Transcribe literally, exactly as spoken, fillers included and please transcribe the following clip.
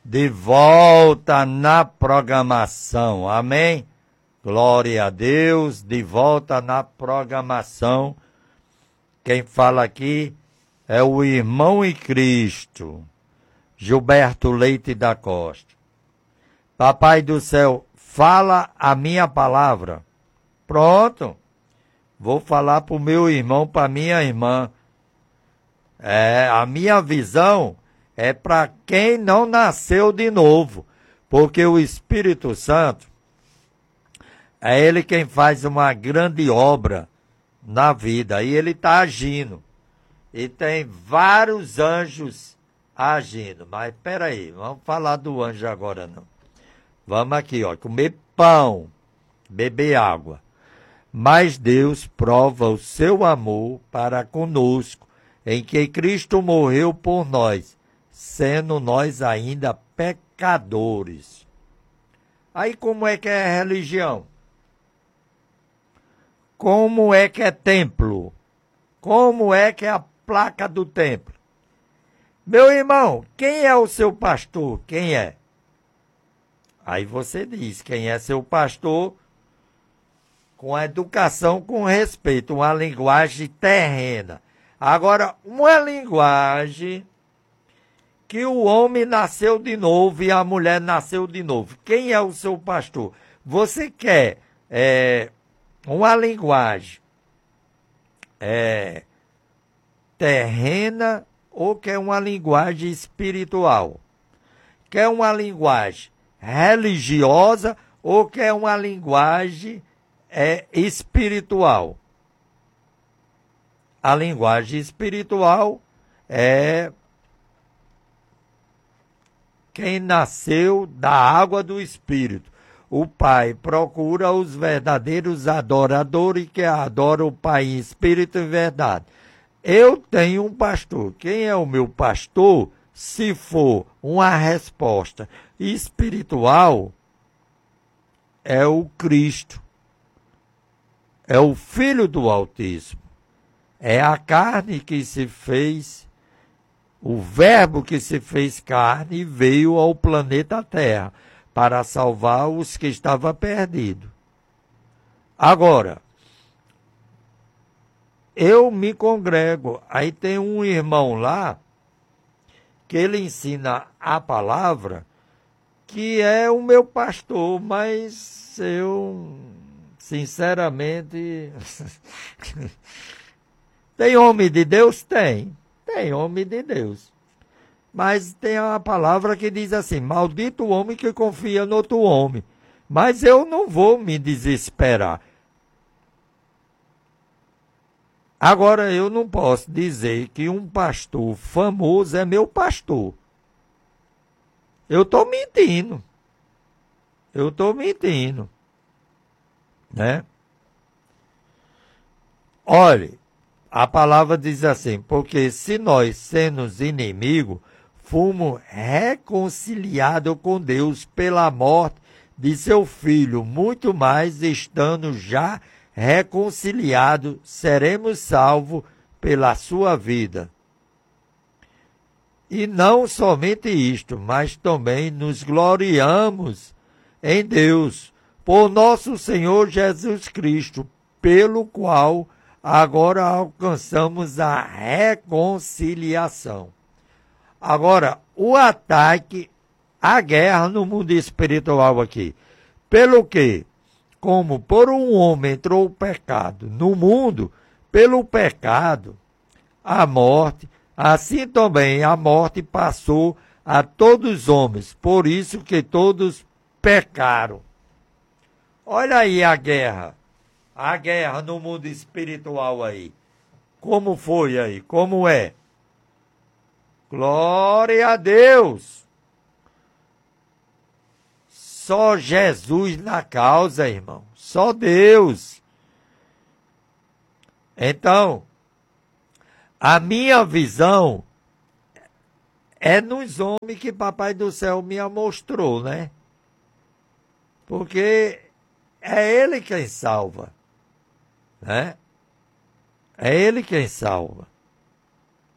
de volta na programação, amém? Glória a Deus, de volta na programação. Quem fala aqui é o irmão em Cristo, Gilberto Leite da Costa. Papai do céu, fala a minha palavra. Pronto, vou falar para o meu irmão, para minha irmã. É, a minha visão é para quem não nasceu de novo, porque o Espírito Santo é ele quem faz uma grande obra na vida, e ele está agindo. E tem vários anjos agindo. Mas peraí, vamos falar do anjo agora não. Vamos aqui, ó, comer pão, beber água. Mas Deus prova o seu amor para conosco, em que Cristo morreu por nós, sendo nós ainda pecadores. Aí como é que é religião? Como é que é templo? Como é que é a placa do templo? Meu irmão, quem é o seu pastor? Quem é? Aí você diz, quem é seu pastor? Com a educação, com respeito, uma linguagem terrena. Agora, uma linguagem que o homem nasceu de novo e a mulher nasceu de novo. Quem é o seu pastor? Você quer é, uma linguagem é, terrena ou quer uma linguagem espiritual? Quer uma linguagem religiosa ou quer uma linguagem é, espiritual? A linguagem espiritual é quem nasceu da água do Espírito. O Pai procura os verdadeiros adoradores que adoram o Pai em espírito e verdade. Eu tenho um pastor. Quem é o meu pastor? Se for uma resposta espiritual, é o Cristo. É o Filho do Altíssimo. É a carne que se fez, o verbo que se fez carne e veio ao planeta Terra para salvar os que estavam perdidos. Agora, eu me congrego, aí tem um irmão lá que ele ensina a palavra, que é o meu pastor, mas eu, sinceramente... Tem homem de Deus? Tem. Tem homem de Deus. Mas tem uma palavra que diz assim, maldito o homem que confia no outro homem. Mas eu não vou me desesperar. Agora, eu não posso dizer que um pastor famoso é meu pastor. Eu estou mentindo. Eu estou mentindo. Né? Olhe, a palavra diz assim, porque se nós, sendo inimigos, fomos reconciliados com Deus pela morte de seu Filho, muito mais, estando já reconciliados, seremos salvos pela sua vida. E não somente isto, mas também nos gloriamos em Deus, por nosso Senhor Jesus Cristo, pelo qual agora alcançamos a reconciliação. Agora, o ataque, a guerra no mundo espiritual aqui. Pelo que? Como por um homem entrou o pecado no mundo, pelo pecado, a morte, assim também a morte passou a todos os homens, por isso que todos pecaram. Olha aí a guerra. A guerra no mundo espiritual aí. Como foi aí? Como é? Glória a Deus! Só Jesus na causa, irmão. Só Deus. Então, a minha visão é nos homens que Papai do Céu me mostrou, né? Porque é Ele quem salva. Né? É Ele quem salva.